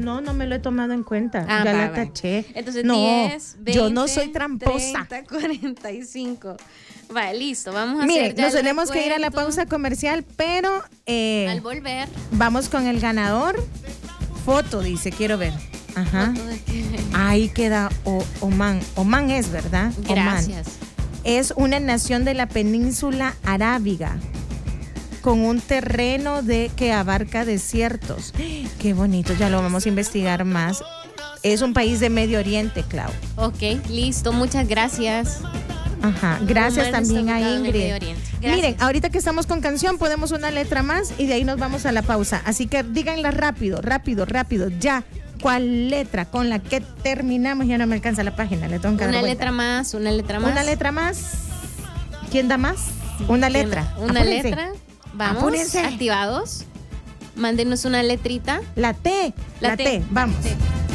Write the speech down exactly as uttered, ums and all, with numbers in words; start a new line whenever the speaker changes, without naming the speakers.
No, no me lo he tomado en cuenta.
Ah,
ya
va,
la
va.
taché.
Entonces,
no,
diez, veinte,
yo no soy tramposa.
treinta, cuarenta y cinco. Vale, listo. Vamos a
Mire,
hacer ya
nos
el
tenemos que ir a la
recuento.
pausa comercial, pero eh,
Al volver.
vamos con el ganador. Foto, dice, quiero ver. Ajá.
Foto de que-
Ahí queda o- Oman. Oman es, ¿verdad? Oman.
Gracias.
Es una nación de la península arábiga con un terreno de que abarca desiertos. Qué bonito, ya lo vamos a investigar más. Es un país de Medio Oriente, Clau.
Ok, listo. Muchas gracias.
Ajá, gracias
Oman
también
está
a
ubicado en el
Ingrid.
Medio Oriente. Gracias.
Miren, ahorita que estamos con canción, podemos una letra más y de ahí nos vamos a la pausa. Así que díganla rápido, rápido, rápido, ya. ¿Cuál letra con la que terminamos? Ya no me alcanza la página, le tengo que dar
Una
vuelta.
letra más, una letra más.
Una letra más. ¿Quién da más? Una letra.
Una
Apúrense.
letra. Vamos.
Apúrense.
Activados. Mándenos una letrita.
La T. La,
La
T.
T.
Vamos.
T.